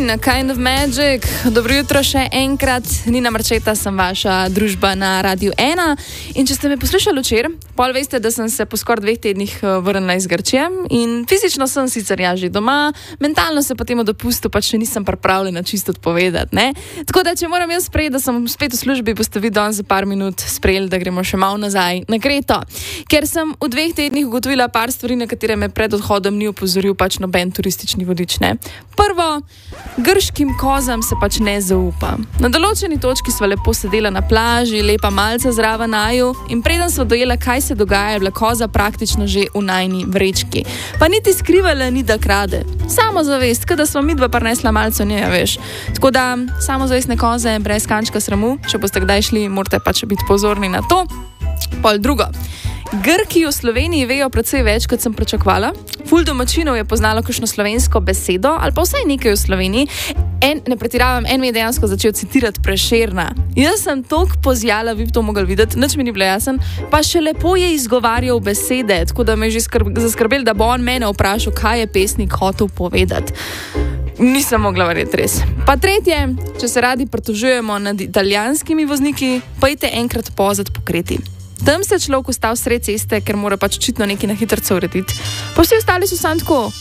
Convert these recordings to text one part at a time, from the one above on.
na Kind of Magic. Dobro jutro še enkrat. Nina Marčeta, sem vaša družba na Radiu 1. In če ste me poslušali včeraj, pol veste, da sem se po skoraj 2 tednih vrnila iz Grčije in fizično sem sicer že doma, mentalno se po tem dopustu pač še nisem pripravljena čisto odpovedati, ne? Tako da, če moram jaz sprejeti, da sem spet v službi, boste vi danes za par minut sprejeli, da gremo še malo nazaj na Kreto. Ker sem v 2 tednih ugotovila par stvari, na katere me pred odhodom ni opozoril pač noben turistični vodič, ne? Prvo, grškim kozam se pač ne zaupa. Na določeni točki sva lepo sedela na plaži, lepa malca zraven naju in preden sva dojela, kaj se dogaja, je bila koza praktično že v najni vrečki. Pa niti skrivala ni, da krade. Samozavest, kada sva midva prinesla malce nje, veš. Tako da, samozavestne koze brez kančka sramu, če boste kdaj šli, morate pač biti pozorni na to. Pol drugo. Grki v Sloveniji vejo precej več, kot sem pričakovala. Ful domačinov je poznalo kakšno slovensko besedo, ali pa vsaj nekaj v Sloveniji. Ne pretiravam, en mi je dejansko začel citirati Prešerna. Jaz sem toliko pozjala, vi bi to mogli videti, nič mi ni bilo jasen, pa še lepo je izgovarjal besede, tako da me je že zaskrbel, da bo on mene vprašal, kaj je pesnik hotel povedati. Nisem mogla verjeti res. Pa tretje, če se radi pritožujemo nad italijanskimi vozniki, pojdite enkrat pozad po Kreti. Tam se človek ustal sred ceste, ker mora pač očitno nekaj na hitrco urediti. Pa vsi ostali so sam tako,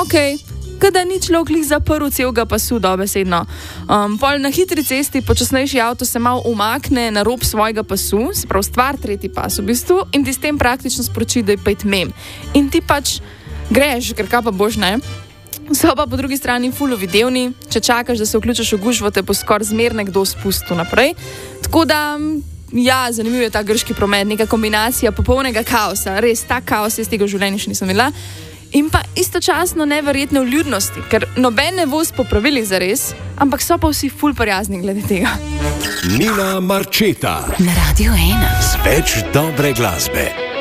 kada ni človek lih zaprl celega pasu dobesedno. Pol na hitri cesti počasnejši avto se malo umakne na rob svojega pasu, se pravi stvar tretji pas v bistvu, in ti s tem praktično sporoči, da je pejt mem. In ti pač greš, ker kaj pa boš, ne? So pa po drugi strani ful videvni, če čakaš, da se vključiš v gužvo, te bo skoraj zmer nekdo spustil naprej. Tako da, ja, zanimiv je ta grški promet, neka kombinacija popolnega kaosa, res ta kaos jaz tega v življenju še nisem imela. In pa istočasno neverjetne vljudnosti, ker noben ne voz po pravilih zares, ampak so pa vsi ful prijazni glede tega. Nina Marčeta na Radiu 1 z več dobre glasbe.